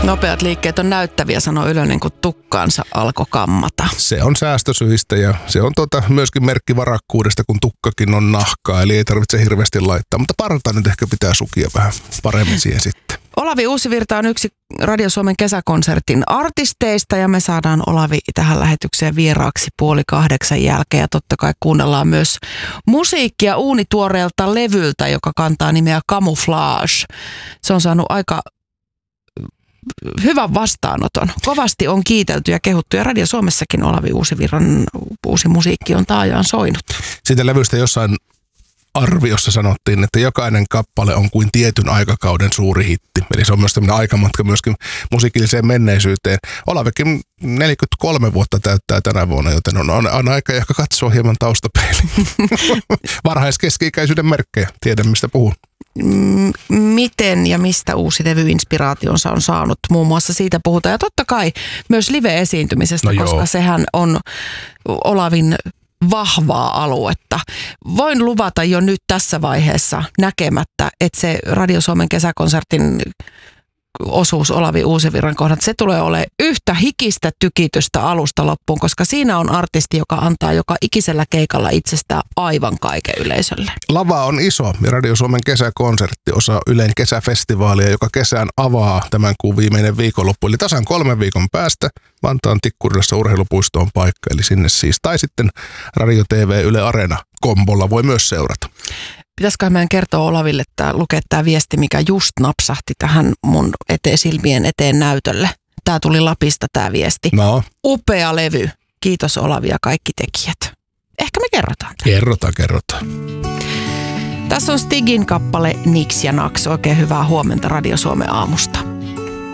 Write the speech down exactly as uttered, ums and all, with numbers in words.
Nopeat liikkeet on näyttäviä, sanoi Ylönen, kun tukkaansa alkoi kammata. Se on säästösyistä ja se on tuota myöskin merkki varakkuudesta, kun tukkakin on nahkaa, eli ei tarvitse hirveästi laittaa. Mutta parta nyt ehkä pitää sukia vähän paremmin siihen sitten. Olavi Uusivirta on yksi Radio Suomen kesäkonsertin artisteista ja me saadaan Olavi tähän lähetykseen vieraaksi puoli kahdeksan jälkeen. Ja totta kai kuunnellaan myös musiikkia uunituoreelta levyltä, joka kantaa nimeä Camouflage. Se on saanut aika hyvän vastaanoton. Kovasti on kiitelty ja kehuttu ja Radio Suomessakin Olavi Uusivirran uusi musiikki on taajaan soinut. Siitä levystä jossain arviossa sanottiin, että jokainen kappale on kuin tietyn aikakauden suuri hitti. Eli se on myös tämmöinen aikamatka myöskin musiikilliseen menneisyyteen. Olavikin neljäkymmentäkolme vuotta täyttää tänä vuonna, joten on, on, on aika ehkä katsoa hieman taustapeiliin. Varhaiskeski-ikäisyyden merkkejä. Tiedän, mistä puhun. M- miten ja mistä uusi levy-inspiraationsa on saanut? Muun muassa siitä puhutaan. Ja totta kai myös live-esiintymisestä, no koska joo. sehän on Olavin vahvaa aluetta. Voin luvata jo nyt tässä vaiheessa näkemättä, että se Radio Suomen kesäkonsertin osuus Olavi Uusivirran kohdalla, se tulee olemaan yhtä hikistä tykitystä alusta loppuun, koska siinä on artisti, joka antaa joka ikisellä keikalla itsestään aivan kaiken yleisölle. Lava on iso ja Radio Suomen kesäkonsertti osa Ylen kesäfestivaalia, joka kesään avaa tämän kuun viimeinen viikonloppu. Eli tasan kolmen viikon päästä Vantaan Tikkurilassa urheilupuisto on paikka, eli sinne siis. Tai sitten Radio T V Yle Areena kombolla voi myös seurata. Pitäisikö meidän kertoa Olaville, että lukea tämä viesti, mikä just napsahti tähän mun eteen, silmien eteen näytölle. Tämä tuli Lapista tämä viesti. No. Upea levy. Kiitos Olavi ja kaikki tekijät. Ehkä me kerrotaan tämän. Kerrotaan, kerrotaan. Tässä on Stigin kappale Niks ja Naks. Oikein hyvää huomenta Radio Suomen aamusta.